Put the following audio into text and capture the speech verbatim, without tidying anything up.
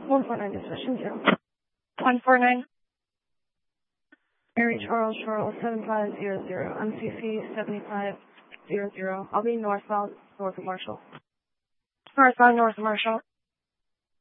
one four nine Division zero. one four nine. Mary Charles Charles seven five zero zero. M C C seven five zero zero. I'll be northbound, north of Marshall. Northbound, north of Marshall.